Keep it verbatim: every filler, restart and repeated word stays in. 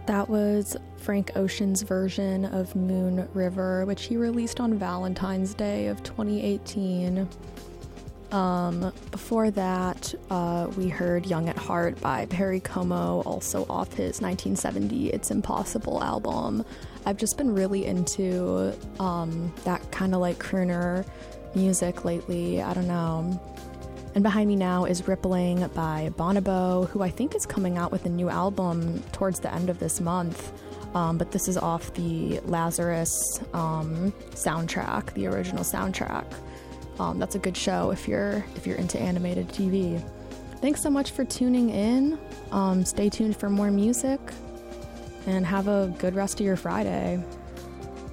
That was Frank Ocean's version of Moon River, which he released on Valentine's Day of twenty eighteen. Um, before that, uh, we heard Young at Heart by Perry Como, also off his nineteen seventy It's Impossible album. I've just been really into um, that kind of like crooner music lately. I don't know. And behind me now is Rippling by Bonobo, who I think is coming out with a new album towards the end of this month. Um, but this is off the Lazarus um, soundtrack, the original soundtrack. Um, that's a good show if you're if you're into animated T V. Thanks so much for tuning in. Um, stay tuned for more music, and have a good rest of your Friday.